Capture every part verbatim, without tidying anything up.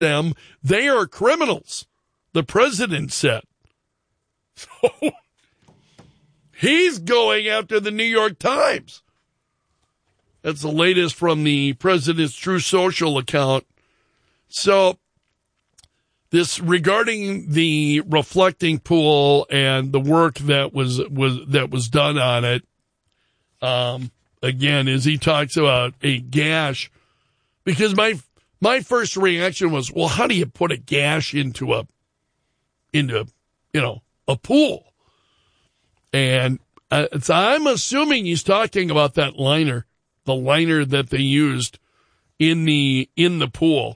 them. They are criminals, the president said. So he's going after the New York Times. That's the latest from the president's Truth Social account. So this regarding the reflecting pool and the work that was was that was done on it. Um, again, as he talks about a gash, because my my first reaction was, well, how do you put a gash into a into you know a pool? And uh, so I'm assuming he's talking about that liner, the liner that they used in the in the pool.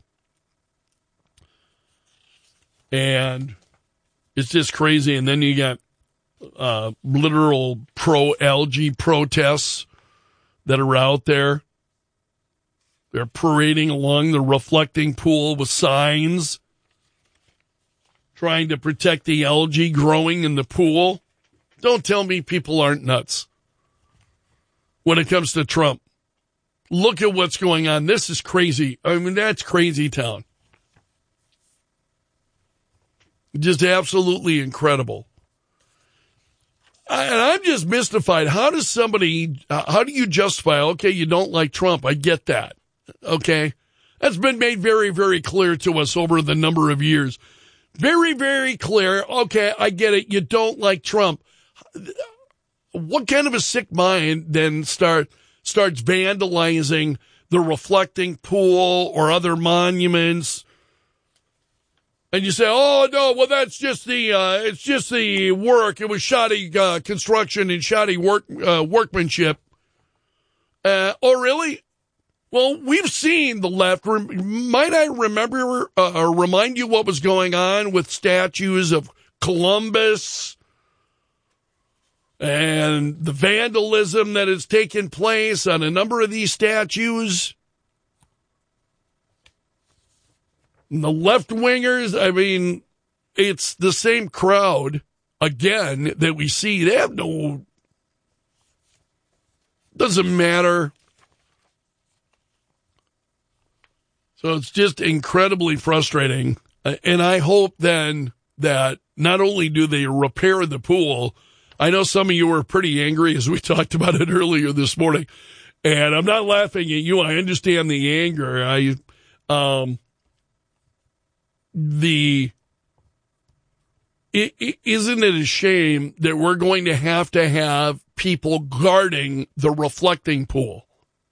And it's just crazy. And then you got uh, literal pro-algae protests that are out there. They're parading along the reflecting pool with signs, trying to protect the algae growing in the pool. Don't tell me people aren't nuts when it comes to Trump. Look at what's going on. This is crazy. I mean, that's crazy town. Just absolutely incredible. And I'm just mystified. How does somebody, how do you justify, okay, you don't like Trump. I get that. Okay. That's been made very, very clear to us over the number of years. Very, very clear. Okay, I get it. You don't like Trump. What kind of a sick mind then start starts vandalizing the reflecting pool or other monuments? And you say, oh, no, well, that's just the, uh, it's just the work. It was shoddy uh, construction and shoddy work, uh, workmanship. Uh, oh, really? Well, we've seen the left. Might I remember, uh, remind you what was going on with statues of Columbus and the vandalism that has taken place on a number of these statues? The left-wingers, I mean, it's the same crowd, again, that we see. They have no, doesn't matter. So it's just incredibly frustrating. And I hope then that not only do they repair the pool, I know some of you were pretty angry as we talked about it earlier this morning. And I'm not laughing at you. I understand the anger. I, um, The it, it, isn't it a shame that we're going to have to have people guarding the reflecting pool?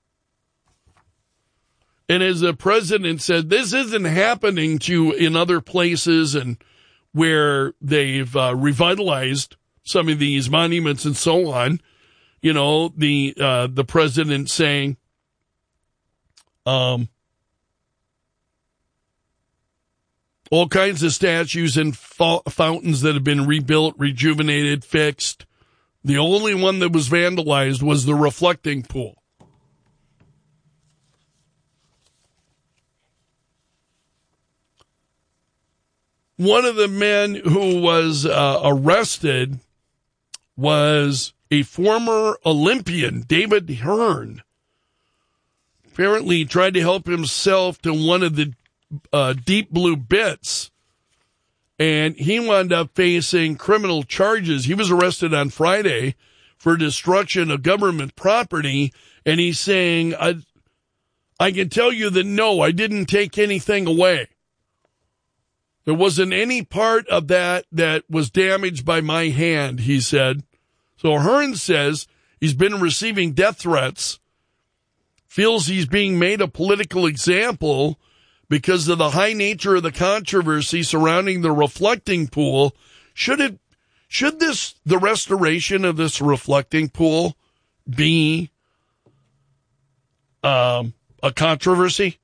And as the president said, this isn't happening to in other places and where they've uh, revitalized some of these monuments and so on. You know, the uh, the president saying, um. all kinds of statues and fa- fountains that have been rebuilt, rejuvenated, fixed. The only one that was vandalized was the reflecting pool. One of the men who was uh, arrested was a former Olympian, David Hearn. Apparently, he tried to help himself to one of the Uh, deep blue bits, and he wound up facing criminal charges. He was arrested on Friday for destruction of government property, and he's saying, I, I can tell you that no, I didn't take anything away. There wasn't any part of that that was damaged by my hand, he said. So Hearn says he's been receiving death threats, feels he's being made a political example because of the high nature of the controversy surrounding the reflecting pool. Should it, should this, the restoration of this reflecting pool be um, a controversy?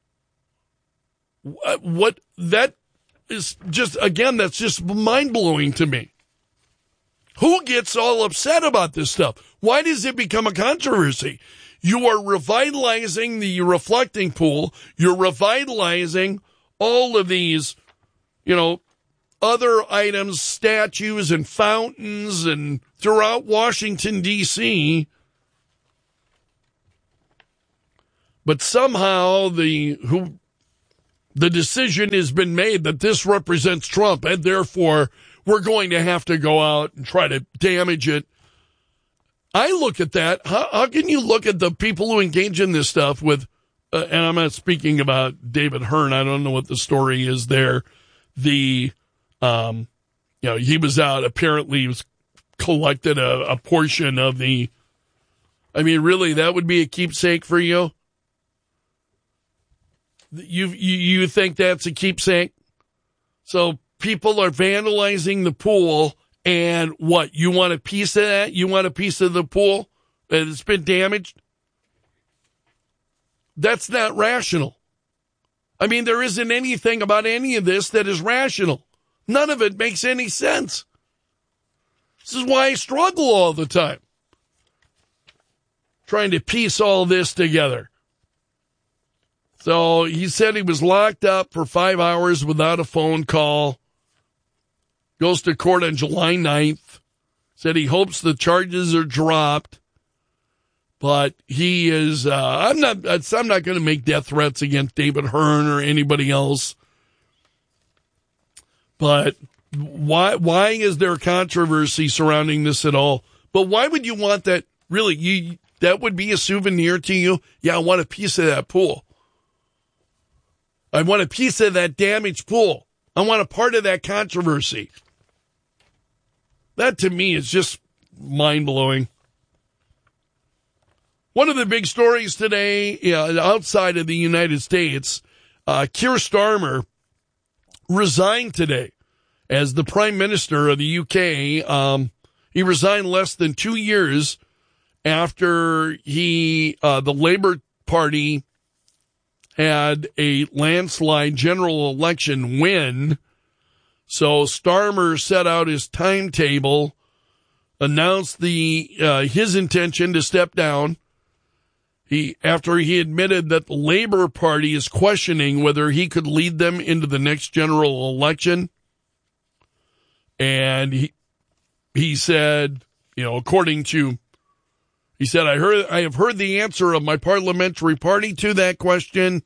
What, what that is just, again, that's just mind-blowing to me. Who gets all upset about this stuff? Why does it become a controversy? You are revitalizing the reflecting pool. You're revitalizing all of these, you know, other items, statues and fountains and throughout Washington, D C But somehow the who the decision has been made that this represents Trump, and therefore we're going to have to go out and try to damage it. I look at that. How, how can you look at the people who engage in this stuff with, uh, and I'm not speaking about David Hearn. I don't know what the story is there. The, um, you know, he was out, apparently he was collected a, a portion of the, I mean, really, that would be a keepsake for you? You, you, you think that's a keepsake? So people are vandalizing the pool, and what, you want a piece of that? You want a piece of the pool that's been damaged? That's not rational. I mean, there isn't anything about any of this that is rational. None of it makes any sense. This is why I struggle all the time, trying to piece all this together. So he said he was locked up for five hours without a phone call. Goes to court on July ninth. Said he hopes the charges are dropped. But he is, uh, I'm not, I'm not going to make death threats against David Hearn or anybody else. But why, why is there controversy surrounding this at all? But why would you want that? Really, you, that would be a souvenir to you? Yeah, I want a piece of that pool. I want a piece of that damaged pool. I want a part of that controversy. That to me is just mind-blowing. One of the big stories today, uh, outside of the United States, uh, Keir Starmer resigned today as the Prime Minister of the U K. Um, he resigned less than two years after he, uh, the Labour Party had a landslide general election win. So Starmer set out his timetable, announced the uh, his intention to step down. He, after he admitted that the Labour Party is questioning whether he could lead them into the next general election. And he, he said, you know, according to, he said, I heard, I have heard the answer of my parliamentary party to that question,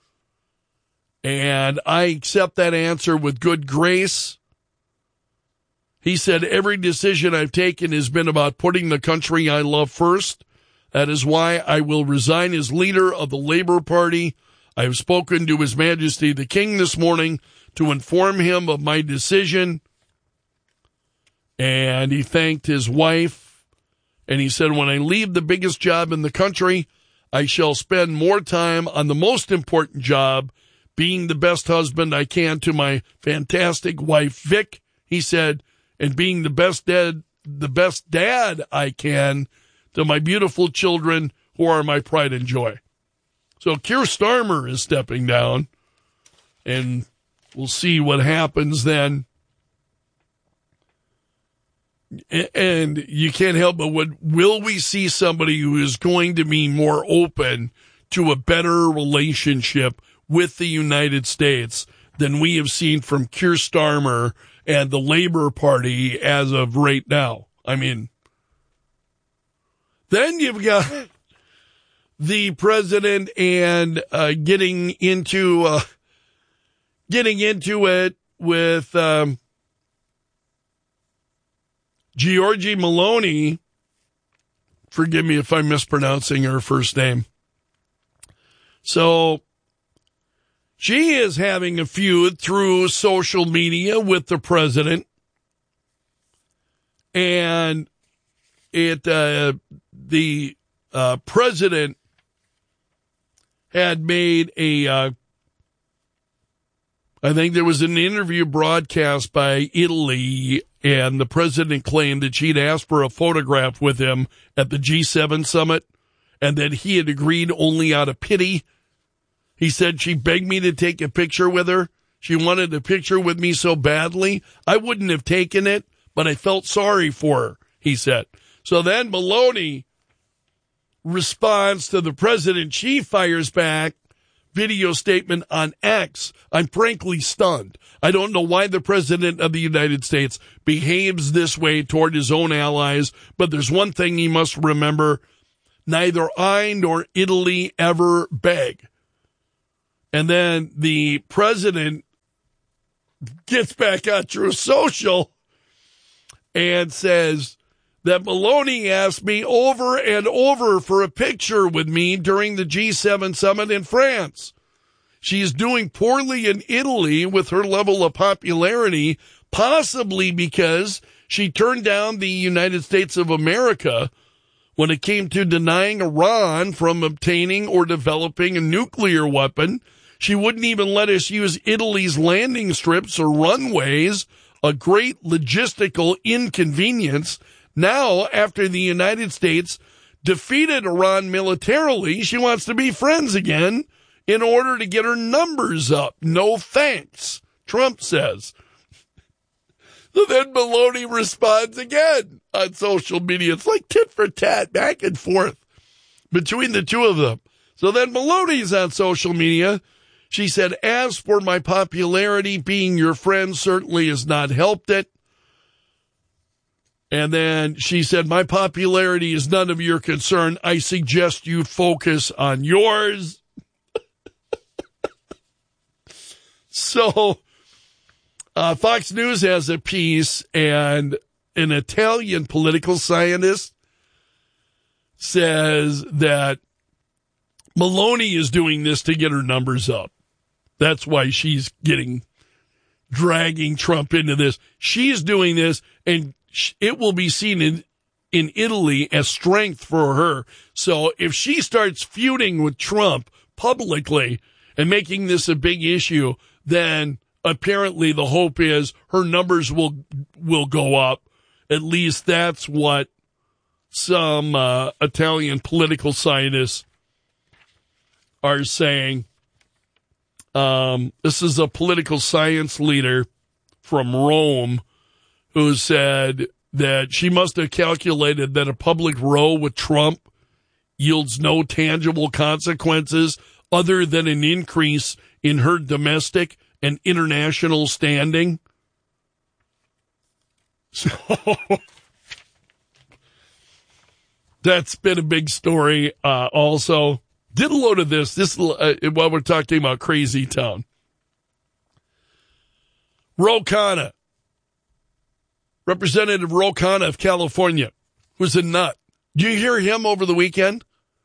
and I accept that answer with good grace. He said, every decision I've taken has been about putting the country I love first. That is why I will resign as leader of the Labour Party. I have spoken to His Majesty the King this morning to inform him of my decision. And he thanked his wife. And he said, when I leave the biggest job in the country, I shall spend more time on the most important job, being the best husband I can to my fantastic wife, Vic, he said, and being the best dad, the best dad I can to my beautiful children who are my pride and joy. So Keir Starmer is stepping down, and we'll see what happens then. And you can't help but what, will we see somebody who is going to be more open to a better relationship with the United States than we have seen from Keir Starmer and the Labour Party as of right now? I mean, then you've got the president and uh, getting into uh, getting into it with um, Giorgia Meloni. Forgive me if I'm mispronouncing her first name. So she is having a feud through social media with the president, and it uh, the uh, president had made a, uh, I think there was an interview broadcast by Italy, and the president claimed that she'd asked for a photograph with him at the G seven summit, and that he had agreed only out of pity. He said she begged me to take a picture with her. She wanted a picture with me so badly, I wouldn't have taken it, but I felt sorry for her, he said. So then Meloni responds to the president. She fires back, video statement on X. I'm frankly stunned. I don't know why the president of the United States behaves this way toward his own allies, but there's one thing he must remember. Neither I nor Italy ever beg. And then the president gets back on Truth Social and says that Meloni asked me over and over for a picture with me during the G seven summit in France. She's doing poorly in Italy with her level of popularity, possibly because she turned down the United States of America when it came to denying Iran from obtaining or developing a nuclear weapon. She wouldn't even let us use Italy's landing strips or runways, a great logistical inconvenience. Now, after the United States defeated Iran militarily, she wants to be friends again in order to get her numbers up. No thanks, Trump says. So then Meloni responds again on social media. It's like tit for tat, back and forth between the two of them. So then Meloni's on social media. She said, as for my popularity, being your friend certainly has not helped it. And then she said, my popularity is none of your concern. I suggest you focus on yours. So uh, Fox News has a piece, and an Italian political scientist says that Meloni is doing this to get her numbers up. That's why she's getting, dragging Trump into this. She's doing this, and it will be seen in, in Italy as strength for her. So if she starts feuding with Trump publicly and making this a big issue, then apparently the hope is her numbers will will go up. At least that's what some uh, Italian political scientists are saying. Um, this is a political science leader from Rome who said that she must have calculated that a public row with Trump yields no tangible consequences other than an increase in her domestic and international standing. So that's been a big story. Uh, also, did a load of this. This uh, while we're talking about Crazy Town. Ro Khanna, Representative Ro Khanna of California, who's a nut. Do you hear him over the weekend?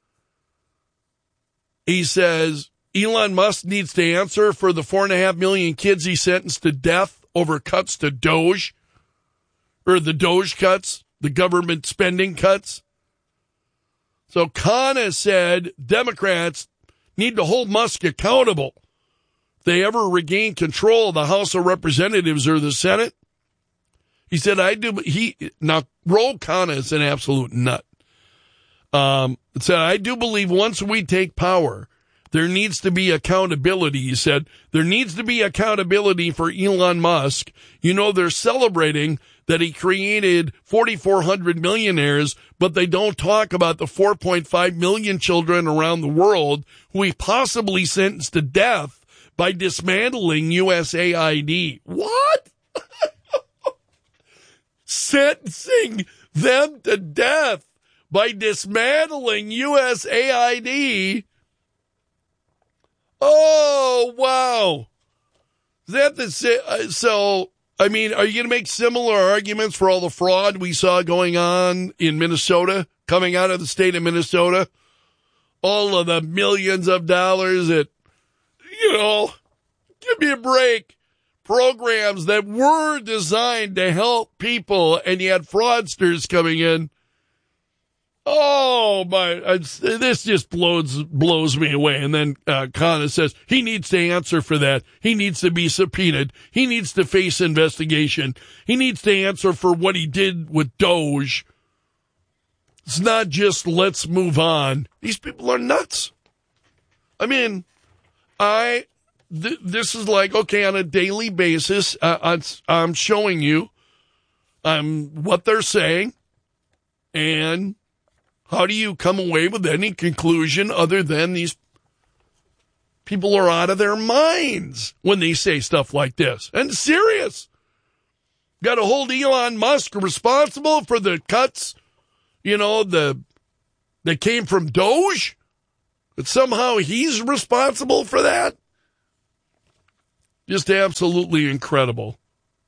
He says Elon Musk needs to answer for the four and a half million kids he sentenced to death over cuts to Doge, or the Doge cuts, the government spending cuts. So Khanna said Democrats need to hold Musk accountable if they ever regain control of the House of Representatives or the Senate. He said, I do, he, now, Ro Khanna is an absolute nut. Um, said, I do believe once we take power, there needs to be accountability. He said, there needs to be accountability for Elon Musk. You know, they're celebrating that he created forty-four hundred millionaires, but they don't talk about the four point five million children around the world who he possibly sentenced to death by dismantling U S A I D. What? Sentencing them to death by dismantling U S A I D. Oh, wow. Is that the, so, I mean, are you going to make similar arguments for all the fraud we saw going on in Minnesota, coming out of the state of Minnesota? All of the millions of dollars that, you know, give me a break. Programs that were designed to help people, and you had fraudsters coming in. Oh, my, this just blows blows me away. And then uh, Khanna says he needs to answer for that. He needs to be subpoenaed. He needs to face investigation. He needs to answer for what he did with Doge. It's not just let's move on. These people are nuts. I mean, I th- this is like, okay, on a daily basis, uh, I'm, I'm showing you um, what they're saying, and how do you come away with any conclusion other than these people are out of their minds when they say stuff like this? And serious. Got to hold Elon Musk responsible for the cuts, you know, the that came from Doge? That somehow he's responsible for that? Just absolutely incredible.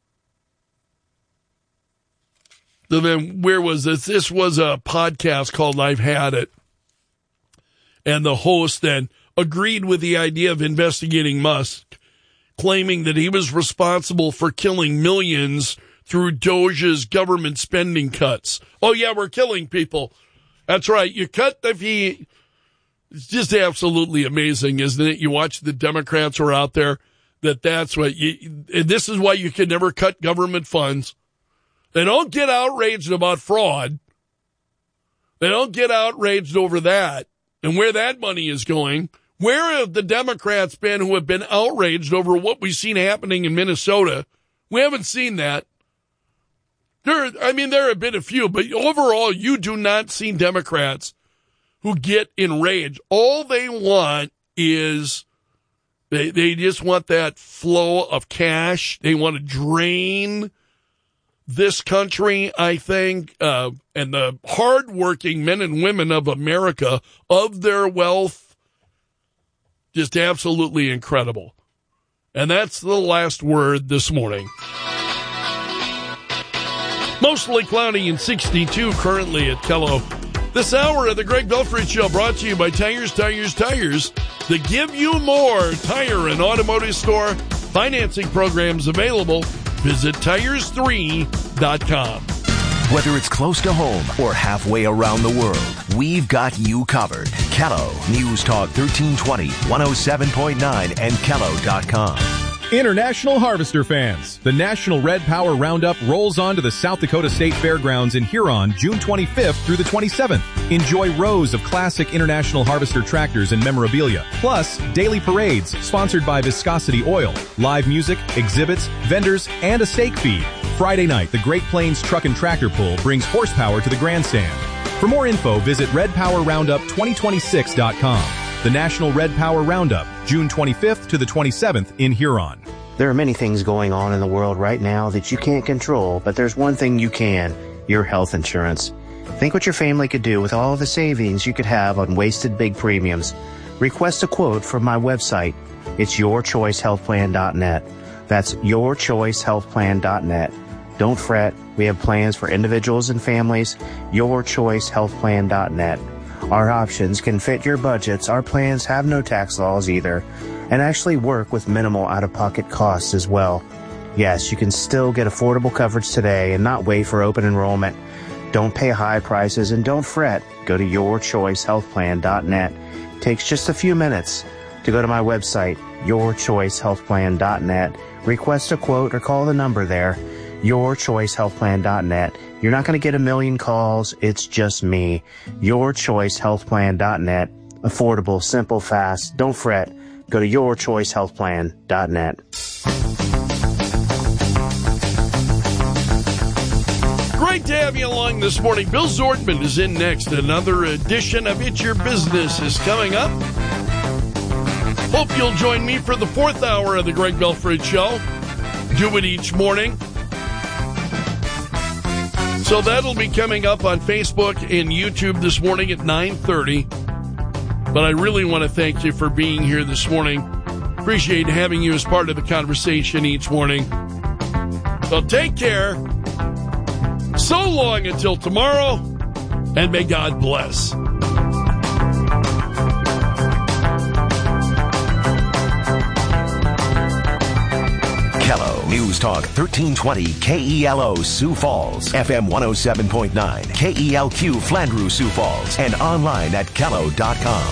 So then where was this? This was a podcast called I've Had It. And the host then agreed with the idea of investigating Musk, claiming that he was responsible for killing millions through Doge's government spending cuts. Oh, yeah, we're killing people. That's right. You cut the fee. It's just absolutely amazing, isn't it? You watch the Democrats who are out there, that that's what you, and this is why you can never cut government funds. They don't get outraged about fraud. They don't get outraged over that and where that money is going. Where have the Democrats been who have been outraged over what we've seen happening in Minnesota? We haven't seen that. There, I mean, there have been a few, but overall, you do not see Democrats who get enraged. All they want is they they just want that flow of cash. They want to drain this country, I think, uh, and the hardworking men and women of America of their wealth. Just absolutely incredible. And that's the last word this morning. Mostly cloudy and sixty-two currently at Kello. This hour of the Greg Belfry Show brought to you by Tires, Tires, Tires. The Give You More tire and automotive store. Financing programs available. Visit tires three dot com. Whether it's close to home or halfway around the world, we've got you covered. Kello News Talk thirteen twenty, one oh seven point nine, and kello dot com. International Harvester fans, the National Red Power Roundup rolls on to the South Dakota State Fairgrounds in Huron, June twenty-fifth through the twenty-seventh. Enjoy rows of classic International Harvester tractors and memorabilia, plus daily parades sponsored by Viscosity Oil, live music, exhibits, vendors, and a steak feed. Friday night, the Great Plains Truck and Tractor Pull brings horsepower to the grandstand. For more info, visit red power roundup twenty twenty-six dot com. The National Red Power Roundup, June twenty-fifth to the twenty-seventh in Huron. There are many things going on in the world right now that you can't control, but there's one thing you can, your health insurance. Think what your family could do with all the savings you could have on wasted big premiums. Request a quote from my website. It's your choice health plan dot net. That's your choice health plan dot net. Don't fret. We have plans for individuals and families. your choice health plan dot net. Our options can fit your budgets. Our plans have no tax laws either, and actually work with minimal out-of-pocket costs as well. Yes, you can still get affordable coverage today and not wait for open enrollment. Don't pay high prices and don't fret. Go to your choice health plan dot net. It takes just a few minutes to go to my website, your choice health plan dot net. Request a quote or call the number there, your choice health plan dot net. You're not going to get a million calls. It's just me. your choice health plan dot net. Affordable, simple, fast. Don't fret. Go to your choice health plan dot net. Great to have you along this morning. Bill Zordman is in next. Another edition of It's Your Business is coming up. Hope you'll join me for the fourth hour of the Greg Belfry Show. Do it each morning. So that'll be coming up on Facebook and YouTube this morning at nine thirty. But I really want to thank you for being here this morning. Appreciate having you as part of the conversation each morning. So take care. So long until tomorrow, and may God bless. Kello News Talk thirteen twenty K E L O Sioux Falls, F M one oh seven point nine, K E L Q Flandreau Sioux Falls, and online at kello dot com.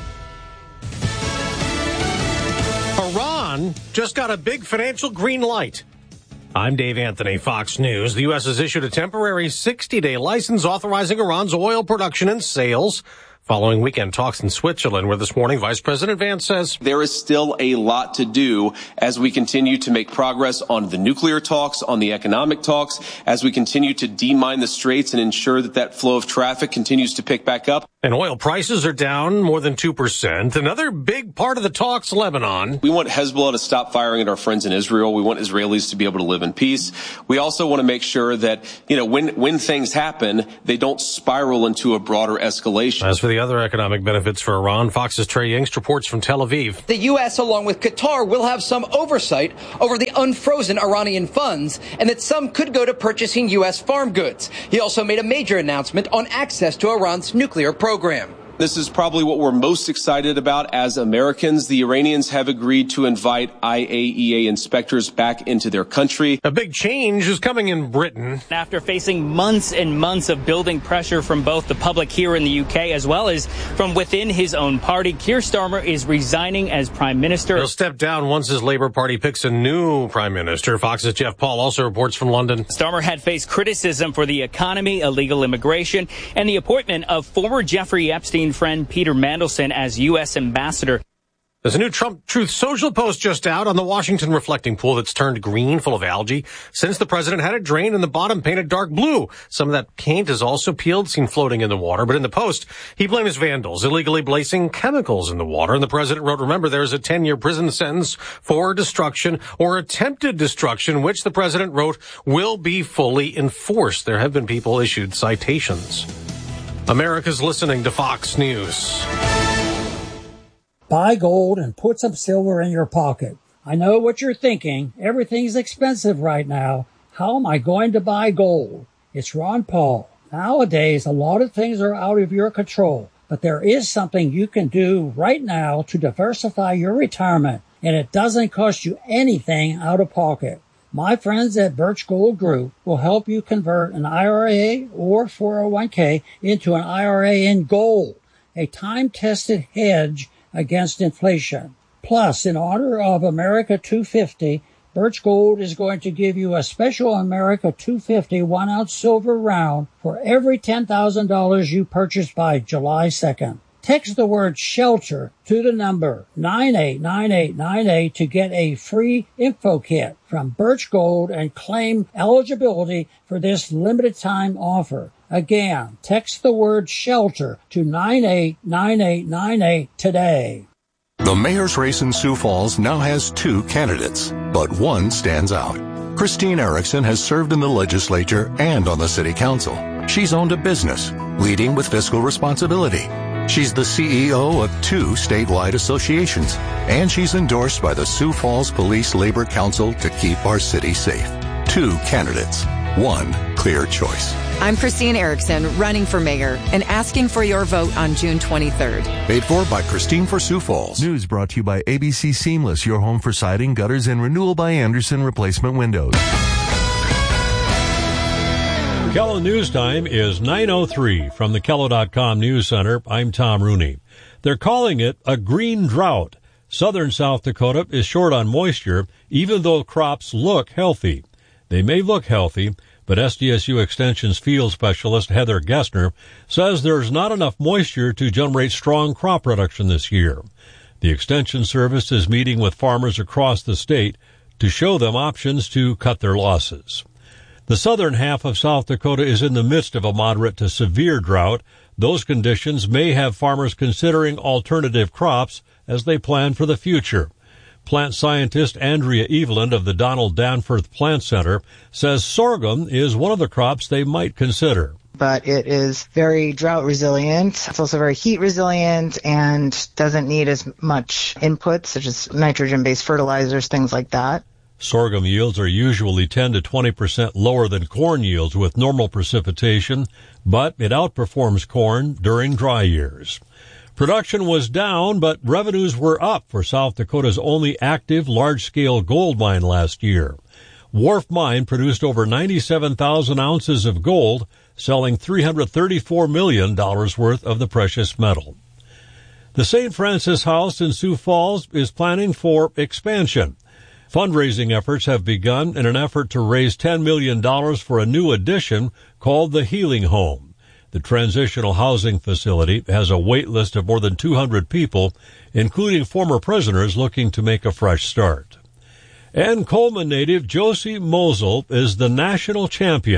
Iran just got a big financial green light. I'm Dave Anthony, Fox News. The U S has issued a temporary sixty-day license authorizing Iran's oil production and sales. Following weekend talks in Switzerland, where this morning Vice President Vance says there is still a lot to do as we continue to make progress on the nuclear talks, on the economic talks, as we continue to demine the straits and ensure that that flow of traffic continues to pick back up. And oil prices are down more than two percent. Another big part of the talks, Lebanon. We want Hezbollah to stop firing at our friends in Israel. We want Israelis to be able to live in peace. We also want to make sure that, you know, when, when things happen, they don't spiral into a broader escalation. As for the other economic benefits for Iran, Fox's Trey Yingst reports from Tel Aviv. The U S, along with Qatar, will have some oversight over the unfrozen Iranian funds, and that some could go to purchasing U S farm goods. He also made a major announcement on access to Iran's nuclear program. program. This is probably what we're most excited about as Americans. The Iranians have agreed to invite I A E A inspectors back into their country. A big change is coming in Britain. After facing months and months of building pressure from both the public here in the U K as well as from within his own party, Keir Starmer is resigning as prime minister. He'll step down once his Labour Party picks a new prime minister. Fox's Jeff Paul also reports from London. Starmer had faced criticism for the economy, illegal immigration, and the appointment of former Jeffrey Epstein friend Peter Mandelson as U S ambassador. There's a new Trump Truth Social post just out on the Washington reflecting pool that's turned green, full of algae, since the president had it drained and the bottom painted dark blue. Some of that paint is also peeled, seen floating in the water. But in the post, he blames vandals illegally placing chemicals in the water. And the president wrote, remember, there's a ten-year prison sentence for destruction or attempted destruction, which the president wrote will be fully enforced. There have been people issued citations. America's listening to Fox News. Buy gold and put some silver in your pocket. I know what you're thinking. Everything's expensive right now. How am I going to buy gold? It's Ron Paul. Nowadays, a lot of things are out of your control, but there is something you can do right now to diversify your retirement, and it doesn't cost you anything out of pocket. My friends at Birch Gold Group will help you convert an I R A or four oh one k into an I R A in gold, a time-tested hedge against inflation. Plus, in honor of America two fifty, Birch Gold is going to give you a special America two fifty one-ounce silver round for every ten thousand dollars you purchase by July second. Text the word SHELTER to the number nine eight nine eight nine eight to get a free info kit from Birch Gold and claim eligibility for this limited time offer. Again, text the word SHELTER to nine eight nine eight nine eight today. The mayor's race in Sioux Falls now has two candidates, but one stands out. Christine Erickson has served in the legislature and on the city council. She's owned a business, leading with fiscal responsibility. She's the C E O of two statewide associations, and she's endorsed by the Sioux Falls Police Labor Council to keep our city safe. Two candidates, one clear choice. I'm Christine Erickson, running for mayor and asking for your vote on June twenty-third. Paid for by Christine for Sioux Falls. News brought to you by A B C Seamless, your home for siding, gutters, and renewal by Anderson replacement windows. Kello News Time is nine oh three from the Kello dot com News Center. I'm Tom Rooney. They're calling it a green drought. Southern South Dakota is short on moisture, even though crops look healthy. They may look healthy, but S D S U Extension's field specialist Heather Gessner says there's not enough moisture to generate strong crop production this year. The Extension Service is meeting with farmers across the state to show them options to cut their losses. The southern half of South Dakota is in the midst of a moderate to severe drought. Those conditions may have farmers considering alternative crops as they plan for the future. Plant scientist Andrea Eveland of the Donald Danforth Plant Center says sorghum is one of the crops they might consider. But it is very drought resilient. It's also very heat resilient and doesn't need as much inputs, such as nitrogen-based fertilizers, things like that. Sorghum yields are usually ten to twenty percent lower than corn yields with normal precipitation, but it outperforms corn during dry years. Production was down, but revenues were up for South Dakota's only active large-scale gold mine last year. Wharf Mine produced over ninety-seven thousand ounces of gold, selling three hundred thirty-four million dollars worth of the precious metal. The Saint Francis House in Sioux Falls is planning for expansion. Fundraising efforts have begun in an effort to raise ten million dollars for a new addition called the Healing Home. The transitional housing facility has a wait list of more than two hundred people, including former prisoners looking to make a fresh start. And Coleman native Josie Mosel is the national champion.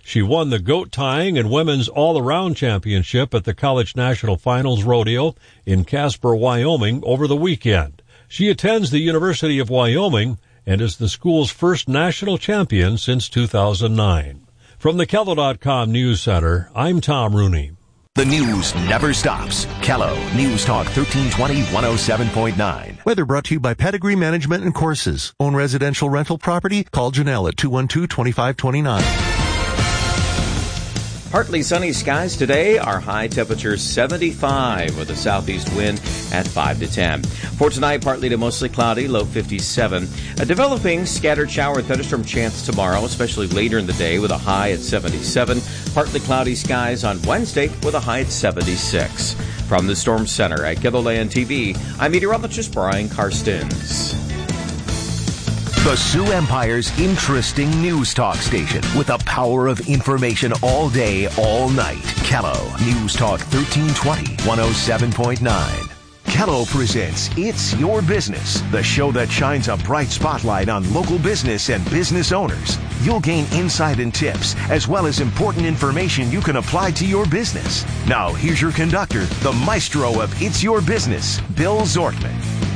She won the goat tying and women's all-around championship at the College National Finals Rodeo in Casper, Wyoming over the weekend. She attends the University of Wyoming and is the school's first national champion since two thousand nine. From the Kello dot com News Center, I'm Tom Rooney. The news never stops. Kello News Talk thirteen twenty, one oh seven point nine. Weather brought to you by Pedigree Management and Courses. Own residential rental property? Call Janelle at two one two, two five two nine. Partly sunny skies today. Our high temperature seventy-five with a southeast wind at five to ten. For tonight, partly to mostly cloudy, low fifty-seven. A developing scattered shower and thunderstorm chance tomorrow, especially later in the day with a high at seventy-seven. Partly cloudy skies on Wednesday with a high at seventy-six. From the Storm Center at KELOLAND T V, I'm meteorologist Brian Karstens. The Sioux Empire's interesting news talk station with the power of information all day, all night. Kello News Talk thirteen twenty, one oh seven point nine. Kello presents It's Your Business, the show that shines a bright spotlight on local business and business owners. You'll gain insight and tips, as well as important information you can apply to your business. Now, here's your conductor, the maestro of It's Your Business, Bill Zortman.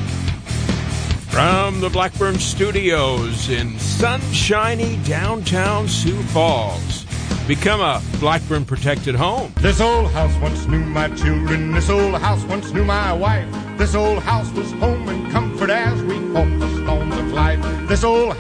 From the Blackburn Studios in sunshiny downtown Sioux Falls. Become a Blackburn protected home. This old house once knew my children. This old house once knew my wife. This old house was home and comfort as we fought the storms of life. This old